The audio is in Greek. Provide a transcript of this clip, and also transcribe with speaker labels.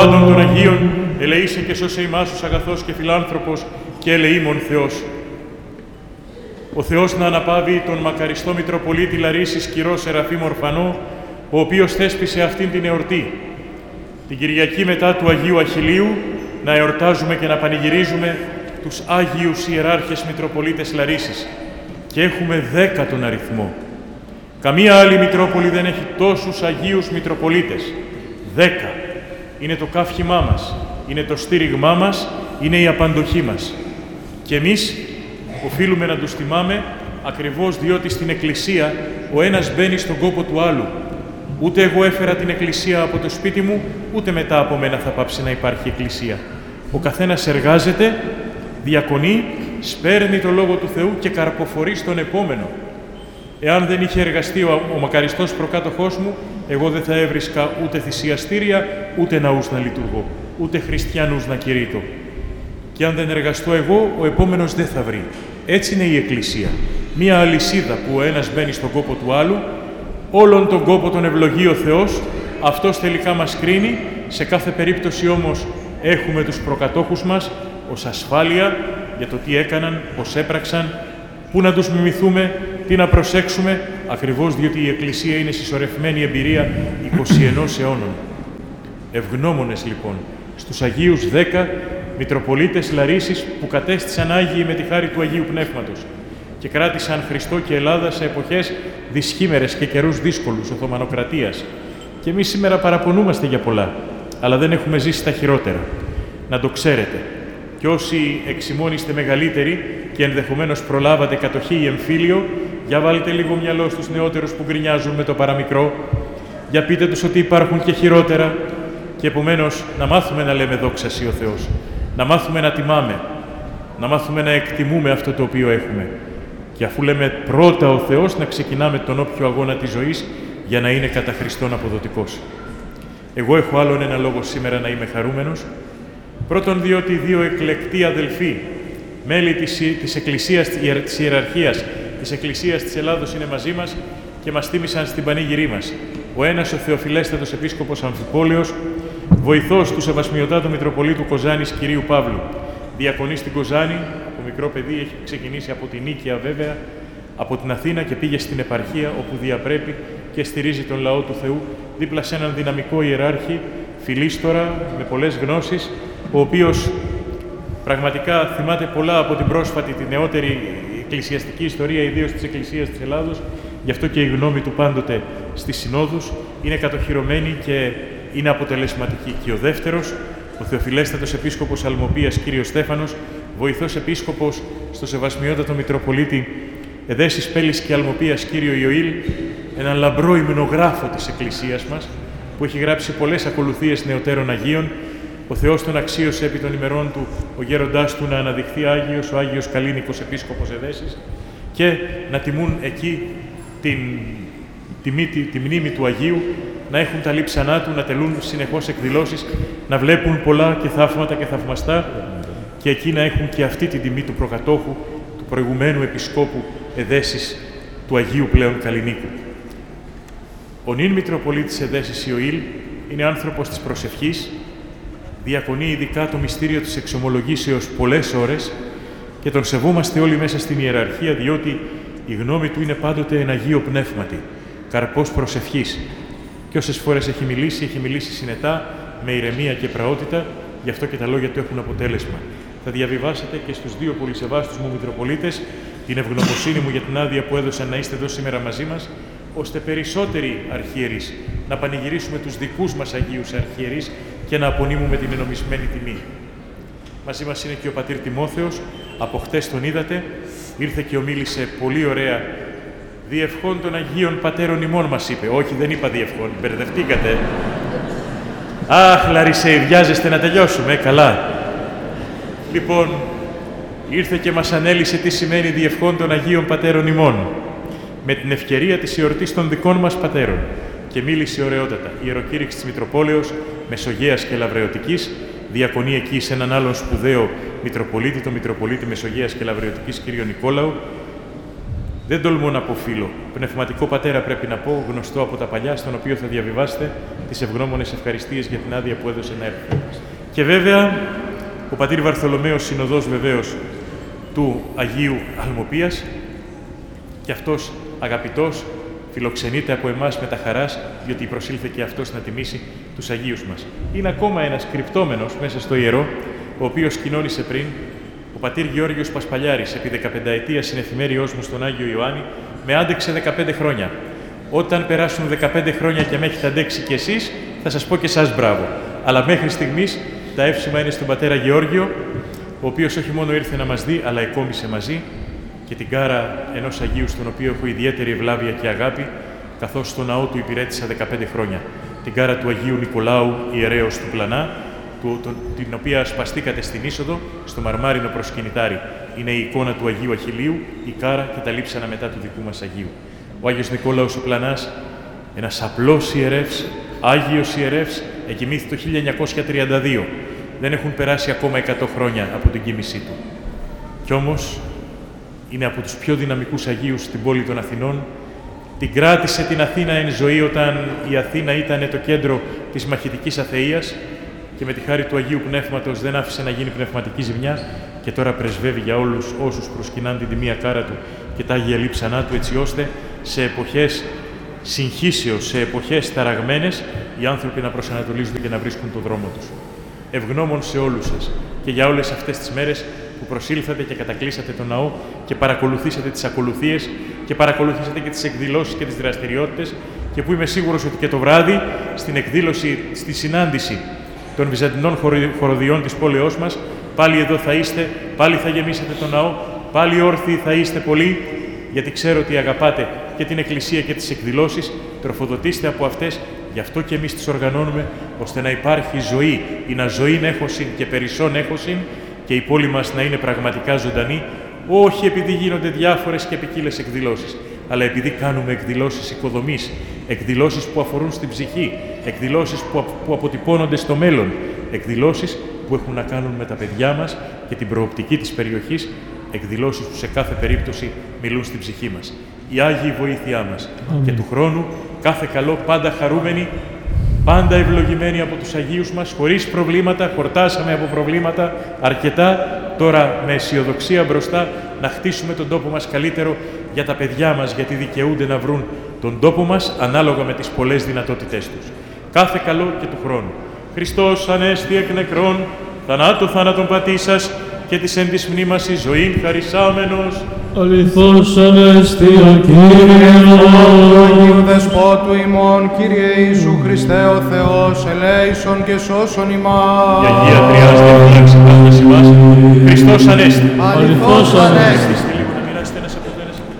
Speaker 1: πάντων των Αγίων, ελεήσε και σώσε ημάς ως αγαθός και φιλάνθρωπος και ελεήμων Θεός. Ο Θεός να αναπαύει τον μακαριστό Μητροπολίτη Λαρίσης Κυρό Σεραφείμ Ορφανό, ο οποίος θέσπισε αυτήν την εορτή. Την Κυριακή μετά του Αγίου Αχιλλείου να εορτάζουμε και να πανηγυρίζουμε τους Άγιους Ιεράρχες Μητροπολίτες Λαρίσης και έχουμε 10 τον αριθμό. Καμία άλλη Μητρόπολη δεν έχει τόσους Αγίους Μητροπολίτες. 10. Είναι το καύχημά μας, είναι το στήριγμά μας, είναι η απαντοχή μας. Και εμείς οφείλουμε να τους τιμάμε ακριβώς διότι στην Εκκλησία ο ένας μπαίνει στον κόπο του άλλου. Ούτε εγώ έφερα την Εκκλησία από το σπίτι μου, ούτε μετά από μένα θα πάψει να υπάρχει Εκκλησία. Ο καθένας εργάζεται, διακονεί, σπέρνει το Λόγο του Θεού και καρποφορεί στον επόμενο. Εάν δεν είχε εργαστεί ο μακαριστός προκάτοχός μου, εγώ δεν θα έβρισκα ούτε θυσιαστήρια, ούτε ναούς να λειτουργώ, ούτε χριστιανούς να κηρύττω. Και αν δεν εργαστώ εγώ, ο επόμενος δεν θα βρει. Έτσι είναι η Εκκλησία. Μία αλυσίδα που ο ένας μπαίνει στον κόπο του άλλου, όλον τον κόπο τον ευλογεί ο Θεός, αυτός τελικά μας κρίνει. Σε κάθε περίπτωση όμως έχουμε τους προκατόχους μας ως ασφάλεια για το τι έκαναν, πώς έπραξαν, πού να τους μιμηθούμε, τι να προσέξουμε, ακριβώς διότι η Εκκλησία είναι συσσωρευμένη εμπειρία 21 αιώνων. Ευγνώμονες λοιπόν στους Αγίους 10 Μητροπολίτες Λαρίσης που κατέστησαν Άγιοι με τη χάρη του Αγίου Πνεύματος και κράτησαν Χριστό και Ελλάδα σε εποχές δυσχήμερες και καιρούς δύσκολους Οθωμανοκρατίας. Και εμείς σήμερα παραπονούμαστε για πολλά, αλλά δεν έχουμε ζήσει τα χειρότερα. Να το ξέρετε. Και όσοι εξημών είστε μεγαλύτεροι και ενδεχομένως προλάβατε κατοχή ή εμφύλιο, για βάλτε λίγο μυαλό στους νεότερους που γκρινιάζουν με το παραμικρό, για πείτε τους ότι υπάρχουν και χειρότερα και επομένως να μάθουμε να λέμε δόξα σοι ο Θεός, να μάθουμε να τιμάμε, να μάθουμε να εκτιμούμε αυτό το οποίο έχουμε. Και αφού λέμε πρώτα ο Θεός, να ξεκινάμε τον όποιο αγώνα της ζωής για να είναι κατά Χριστόν αποδοτικός. Εγώ έχω άλλον ένα λόγο σήμερα να είμαι χαρούμενος. Πρώτον, διότι δύο εκλεκτοί αδελφοί, μέλη της Εκκλησίας, της Ιεραρχίας της Εκκλησίας της Ελλάδος είναι μαζί μας και μας τίμησαν στην πανήγυρή μας. Ο ένας ο Θεοφιλέστατος Επίσκοπος Αμφιπόλεως, βοηθός του Σεβασμιωτάτου Μητροπολίτου Κοζάνης Κυρίου Παύλου. Διακονεί στην Κοζάνη, από μικρό παιδί, έχει ξεκινήσει από την Νίκαια βέβαια, από την Αθήνα και πήγε στην επαρχία όπου διαπρέπει και στηρίζει τον λαό του Θεού δίπλα σε έναν δυναμικό ιεράρχη, φιλίστορα, με πολλές γνώσεις, ο οποίος πραγματικά θυμάται πολλά από την πρόσφατη, τη νεότερη εκκλησιαστική ιστορία, ιδίως της Εκκλησίας της Ελλάδος, γι' αυτό και η γνώμη του πάντοτε στις συνόδους είναι κατοχυρωμένη και είναι αποτελεσματική. Και ο δεύτερος, ο Θεοφιλέστατος Επίσκοπος Αλμοπίας Κύριος Στέφανος, βοηθός Επίσκοπος στο Σεβασμιότατο Μητροπολίτη Εδέσης Πέλης και Αλμοπίας Κύριο Ιωήλ, έναν λαμπρό υμνογράφο της Εκκλησίας μας, που έχει γράψει πολλές ακολουθίες νεωτέρων Αγίων. Ο Θεός τον αξίωσε επί των ημερών του, ο γέροντάς του να αναδειχθεί Άγιος, ο Άγιος Καλίνικος Επίσκοπος Εδέσης, και να τιμούν εκεί τη μνήμη του Αγίου, να έχουν τα λείψανά του, να τελούν συνεχώς εκδηλώσεις, να βλέπουν πολλά και θαύματα και θαυμαστά και εκεί να έχουν και αυτή την τιμή του προκατόχου, του προηγουμένου Επισκόπου Εδέσης, του Αγίου πλέον Καλινίκου. Ο νυν Μητροπολίτης Εδέσης Ιωήλ είναι άνθρωπος της προσευχής, διακονεί ειδικά το μυστήριο της εξομολογήσεως πολλές ώρες και τον σεβόμαστε όλοι μέσα στην ιεραρχία, διότι η γνώμη του είναι πάντοτε εν Αγίο Πνεύματι, καρπός προσευχής. Και όσες φορές έχει μιλήσει συνετά, με ηρεμία και πραότητα, γι' αυτό και τα λόγια του έχουν αποτέλεσμα. Θα διαβιβάσετε και στους δύο πολυσεβάστους μου Μητροπολίτες την ευγνωμοσύνη μου για την άδεια που έδωσαν να είστε εδώ σήμερα μαζί μας, ώστε περισσότεροι αρχιερείς να πανηγυρίσουμε τους δικούς μας Αγίους Αρχιερείς και να απονείμουμε την ενομισμένη τιμή. Μαζί μας είναι και ο πατήρ Τιμόθεος, από χτες τον είδατε, ήρθε και ομίλησε πολύ ωραία. Διευχών των Αγίων Πατέρων ημών μας είπε. Όχι, δεν είπα διευχών, μπερδευτήκατε. Αχ, Λαρισαίοι, βιάζεστε να τελειώσουμε, καλά. Λοιπόν, ήρθε και μας ανέλησε τι σημαίνει διευχών των Αγίων Πατέρων ημών, με την ευκαιρία της εορτής των δικών μας πατέρων. Και μίλησε ωραιότατα. Ιεροκήρυξη της Μητροπόλεως, Μεσογείας και Λαβρεωτικής, διακονεί εκεί σε έναν άλλον σπουδαίο Μητροπολίτη, τον Μητροπολίτη Μεσογείας και Λαβρεωτικής, κύριο Νικόλαο. Δεν τολμώ να πω φίλο. Πνευματικό πατέρα πρέπει να πω, γνωστό από τα παλιά, στον οποίο θα διαβιβάσετε τις ευγνώμονες ευχαριστίες για την άδεια που έδωσε να έρθει. Και βέβαια, ο πατήρ Βαρθολομαίος, συνοδός βεβαίως του Αγίου Αλμοπίας, και αυτός αγαπητός, φιλοξενείται από εμάς με τα χαράς, διότι προσήλθε και αυτός να τιμήσει τους Αγίους μας. Είναι ακόμα ένας κρυπτόμενος μέσα στο ιερό, ο οποίος κοινώνησε πριν, ο πατήρ Γεώργιος Πασπαλιάρης, επί 15 ετία συνεφημέριος μου στον Άγιο Ιωάννη, με άντεξε 15 χρόνια. Όταν περάσουν 15 χρόνια και με έχετε αντέξει κι εσείς, θα σας πω και εσάς μπράβο. Αλλά μέχρι στιγμής τα εύσημα είναι στον πατέρα Γεώργιο, ο οποίος όχι μόνο ήρθε να μας δει, αλλά εκόμισε μαζί και την κάρα ενός Αγίου, στον οποίο έχω ιδιαίτερη ευλάβεια και αγάπη, καθώς στο ναό του υπηρέτησα 15 χρόνια. Την κάρα του Αγίου Νικολάου, ιερέως του Πλανά, την οποία σπαστήκατε στην είσοδο, στο μαρμάρινο προσκυνητάρι. Είναι η εικόνα του Αγίου Αχιλλείου, η κάρα και τα λείψανα μετά του δικού μας Αγίου. Ο Άγιος Νικόλαος ο Πλανάς, ένας απλός ιερεύς, Άγιος ιερεύς, εκοιμήθη το 1932. Δεν έχουν περάσει ακόμα 100 χρόνια από την κοίμησή του. Κι όμως, είναι από τους πιο δυναμικούς Αγίους στην πόλη των Αθηνών. Την κράτησε την Αθήνα εν ζωή, όταν η Αθήνα ήταν το κέντρο της μαχητικής αθείας, και με τη χάρη του Αγίου Πνεύματος δεν άφησε να γίνει πνευματική ζημιά, και τώρα πρεσβεύει για όλους όσους προσκυνάν την τιμία κάρα του και τα Άγια λείψανά του, έτσι ώστε σε εποχές συγχύσεως, σε εποχές ταραγμένες, οι άνθρωποι να προσανατολίζονται και να βρίσκουν τον δρόμο τους. Ευγνώμων σε όλους σας και για όλες αυτές τις μέρες που προσήλθατε και κατακλείσατε τον ναό και παρακολουθήσατε τις ακολουθίες και παρακολουθήσατε και τις εκδηλώσεις και τις δραστηριότητες, και που είμαι σίγουρος ότι και το βράδυ στην εκδήλωση, στη συνάντηση των Βυζαντινών χοροδιών της πόλεως μας, πάλι εδώ θα είστε, πάλι θα γεμίσετε τον ναό, πάλι όρθιοι θα είστε πολλοί, γιατί ξέρω ότι αγαπάτε και την Εκκλησία και τις εκδηλώσεις, τροφοδοτήστε από αυτές, γι' αυτό και εμείς τις οργανώνουμε, ώστε να υπάρχει ζωή, ή να ζωήν έχωσιν και περισσόν έχωσιν, και η πόλη μας να είναι πραγματικά ζωντανή, όχι επειδή γίνονται διάφορες και ποικίλες εκδηλώσεις, αλλά επειδή κάνουμε εκδηλώσεις οικοδομής, εκδηλώσεις που αφορούν στην ψυχή, εκδηλώσεις που αποτυπώνονται στο μέλλον, εκδηλώσεις που έχουν να κάνουν με τα παιδιά μας και την προοπτική της περιοχής, εκδηλώσεις που σε κάθε περίπτωση μιλούν στην ψυχή μας. Η Άγιοι βοήθειά μας. Και του χρόνου κάθε καλό, πάντα χαρούμενοι, πάντα ευλογημένοι από τους Αγίους μας, χωρίς προβλήματα, χορτάσαμε από προβλήματα αρκετά, τώρα με αισιοδοξία μπροστά να χτίσουμε τον τόπο μας καλύτερο για τα παιδιά μας, γιατί δικαιούνται να βρουν τον τόπο μας ανάλογα με τις πολλές δυνατότητές τους. Κάθε καλό και του χρόνου. Χριστός ανέστη εκ νεκρών, θανάτου θάνατον πατήσας, και της εν της μνήμας η ζωήν χαρισάμενος.
Speaker 2: Αληθώς ανέστη ο Κύριος.
Speaker 3: Αγίου Δεσπότου ημών, Κύριε Ιησού Χριστέ ο Θεός, ελέησον και σώσον ημάς.
Speaker 1: Η Αγία Τριάς διαφύλαξε πάντως ημάς. Χριστός ανέστη.
Speaker 3: Αληθώς ανέστη.
Speaker 1: Λίγο να μοιράσετε ένας από το ένας από